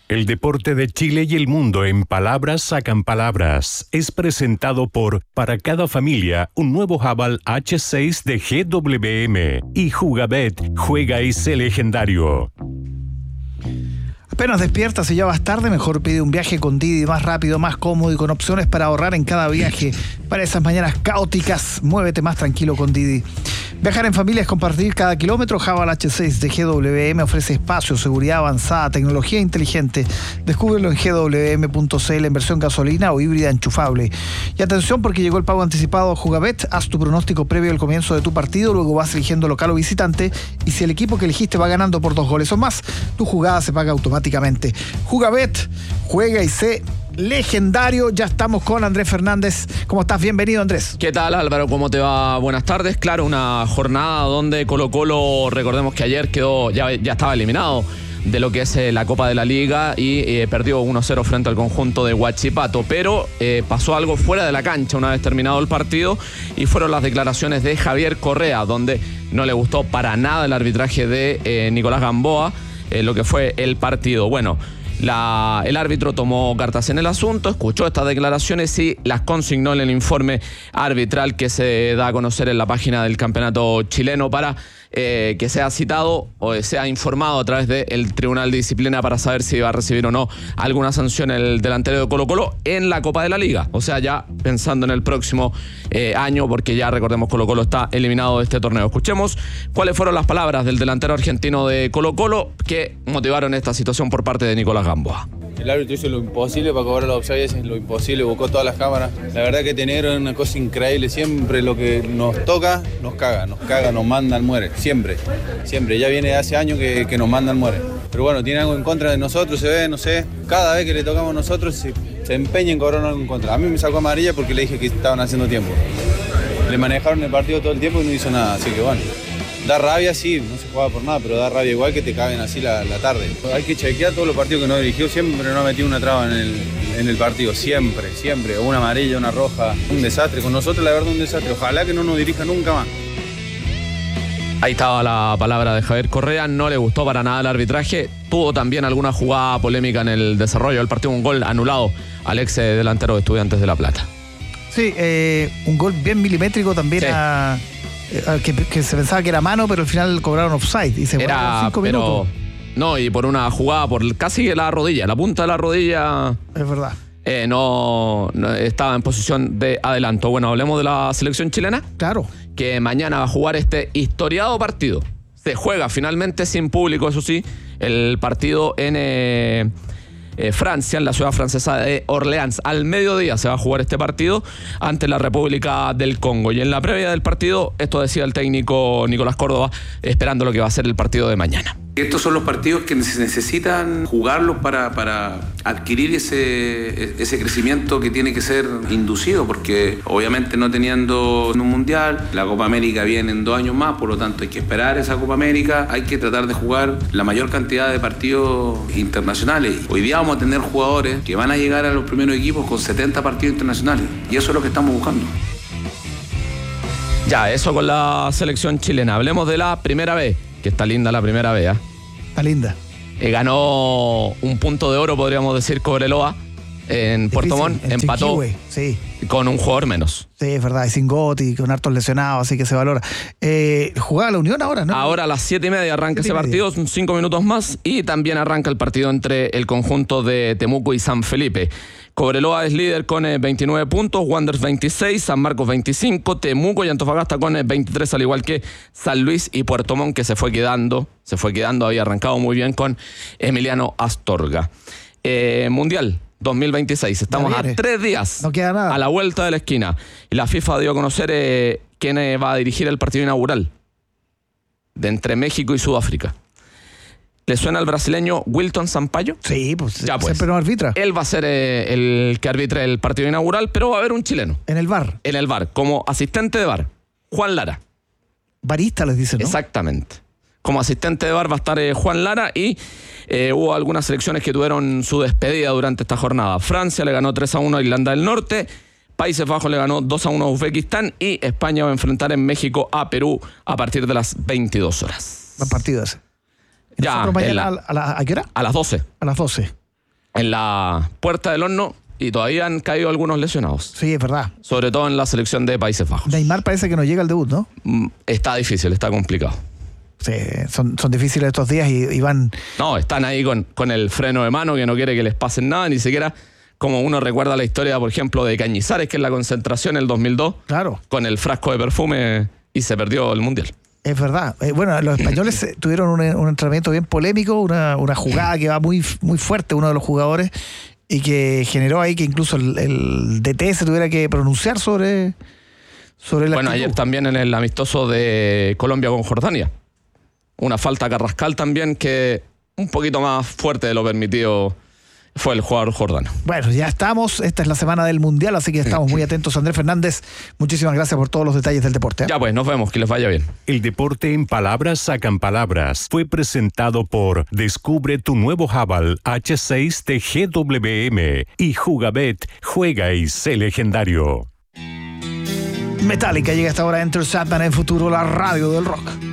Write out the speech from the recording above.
El deporte de Chile y el mundo en palabras sacan palabras. Es presentado por Para cada familia, un nuevo Haval H6 de GWM. Y Jugabet, juega y sé legendario. Apenas despiertas y ya vas tarde, mejor pide un viaje con Didi, más rápido, más cómodo y con opciones para ahorrar en cada viaje. Para esas mañanas caóticas, muévete más tranquilo con Didi. Viajar en familia es compartir cada kilómetro. Haval H6 de GWM ofrece espacio, seguridad avanzada, tecnología inteligente. Descúbrelo en gwm.cl en versión gasolina o híbrida enchufable. Y atención, porque llegó el pago anticipado a Jugabet. Haz tu pronóstico previo al comienzo de tu partido, luego vas eligiendo local o visitante, y si el equipo que elegiste va ganando por 2 goles o más, tu jugada se paga automáticamente. Jugabet, juega y sé legendario. Ya estamos con Andrés Fernández. ¿Cómo estás? Bienvenido, Andrés. ¿Qué tal, Álvaro? ¿Cómo te va? Buenas tardes. Claro, una jornada donde Colo-Colo, recordemos que ayer ya estaba eliminado de lo que es la Copa de la Liga y perdió 1-0 frente al conjunto de Huachipato, pero pasó algo fuera de la cancha una vez terminado el partido, y fueron las declaraciones de Javier Correa, donde no le gustó para nada el arbitraje de Nicolás Gamboa, lo que fue el partido. Bueno, el árbitro tomó cartas en el asunto, escuchó estas declaraciones y las consignó en el informe arbitral que se da a conocer en la página del campeonato chileno para que sea citado o sea informado a través del Tribunal de Disciplina para saber si va a recibir o no alguna sanción el delantero de Colo-Colo en la Copa de la Liga. O sea, ya pensando en el próximo año, porque ya recordemos Colo-Colo está eliminado de este torneo. Escuchemos cuáles fueron las palabras del delantero argentino de Colo-Colo que motivaron esta situación por parte de Nicolás Gamboa. El árbitro hizo lo imposible para cobrar los offsides, lo imposible, buscó todas las cámaras. La verdad que tener una cosa increíble, siempre lo que nos toca, nos caga, nos manda al muere, siempre. Ya viene de hace años que nos manda al muere. Pero bueno, tiene algo en contra de nosotros, se ve, no sé, cada vez que le tocamos a nosotros se empeña en cobrar algo en contra. A mí me sacó amarilla porque le dije que estaban haciendo tiempo. Le manejaron el partido todo el tiempo y no hizo nada, así que bueno. Da rabia, sí, no se juega por nada, pero da rabia igual que te caben así la tarde. Hay que chequear todos los partidos que no dirigió, siempre no ha metido una traba en el partido, siempre. Una amarilla, una roja, un desastre. Con nosotros la verdad un desastre, ojalá que no nos dirija nunca más. Ahí estaba la palabra de Javier Correa, no le gustó para nada el arbitraje, tuvo también alguna jugada polémica en el desarrollo del partido, un gol anulado al ex delantero de Estudiantes de La Plata. Sí, un gol bien milimétrico también, sí. Que se pensaba que era mano, pero al final cobraron offside y se fueron 5 minutos. No, y por una jugada por casi la rodilla, la punta de la rodilla. Es verdad. No estaba en posición de adelanto. Bueno, hablemos de la selección chilena. Claro. Que mañana va a jugar este historiado partido. Se juega finalmente sin público, eso sí, el partido en Francia, en la ciudad francesa de Orleans. Al mediodía se va a jugar este partido ante la República del Congo. Y en la previa del partido, esto decía el técnico Nicolás Córdoba, esperando lo que va a ser el partido de mañana. Estos son los partidos que necesitan jugarlos para adquirir ese crecimiento que tiene que ser inducido, porque obviamente no teniendo un mundial, la Copa América viene en 2 años más, por lo tanto hay que esperar esa Copa América, hay que tratar de jugar la mayor cantidad de partidos internacionales. Hoy día vamos a tener jugadores que van a llegar a los primeros equipos con 70 partidos internacionales, y eso es lo que estamos buscando. Ya, eso con la selección chilena. Hablemos de la primera vez. Que está linda la primera vez, ¿eh? Está linda. Ganó un punto de oro, podríamos decir, Cobreloa en Puerto Montt. Empató Chiquihue, sí. Con un jugador menos. Sí, es verdad, y sin Gotti, con hartos lesionados, así que se valora. Jugaba la Unión ahora, ¿no? Ahora a las 7:30 arranca ese partido, son 5 minutos más, y también arranca el partido entre el conjunto de Temuco y San Felipe. Cobreloa es líder con 29 puntos, Wanderers 26, San Marcos 25, Temuco y Antofagasta con 23, al igual que San Luis y Puerto Montt, que se fue quedando, había arrancado muy bien con Emiliano Astorga. Mundial 2026, estamos a 3 días, no queda nada, a la vuelta de la esquina, y la FIFA dio a conocer quién va a dirigir el partido inaugural de entre México y Sudáfrica. ¿Le suena al brasileño Wilton Sampaio? Sí, pues ya, pues siempre no arbitra. Él va a ser el que arbitre el partido inaugural, pero va a haber un chileno. En el VAR. En el VAR, como asistente de VAR, Juan Lara. Varista les dicen, ¿no? Exactamente. Como asistente de VAR va a estar Juan Lara, y hubo algunas selecciones que tuvieron su despedida durante esta jornada. Francia le ganó 3-1 a Irlanda del Norte, Países Bajos le ganó 2-1 a Uzbekistán, y España va a enfrentar en México a Perú a partir de las 22 horas. Buen partido ese. Ya, mañana, ¿a qué hora? A las 12. A las 12. en la puerta del horno y todavía han caído algunos lesionados. Sí, es verdad. Sobre todo en la selección de Países Bajos. Neymar parece que no llega al debut, ¿no? Está difícil, está complicado. Sí, son difíciles estos días y van... No, están ahí con el freno de mano que no quiere que les pasen nada, ni siquiera como uno recuerda la historia, por ejemplo, de Cañizares, que es la concentración en el 2002, Claro. con el frasco de perfume y se perdió el Mundial. Es verdad. Bueno, los españoles tuvieron un entrenamiento bien polémico, una jugada que va muy, muy fuerte, uno de los jugadores, y que generó ahí que incluso el DT se tuviera que pronunciar sobre la Bueno, actitud. ayer también en el amistoso de Colombia con Jordania. Una falta a Carrascal también que un poquito más fuerte de lo permitido fue el jugador jordano. Bueno, ya estamos. Esta es la semana del Mundial, así que estamos muy atentos. Andrés Fernández, muchísimas gracias por todos los detalles del deporte. Ya pues, nos vemos, que les vaya bien. El deporte en palabras sacan palabras. Fue presentado por Descubre tu nuevo Haval H6 de GWM y Jugabet, juega y sé legendario. Metallica llega a esta hora. Enter Satan en Futuro, la radio del rock.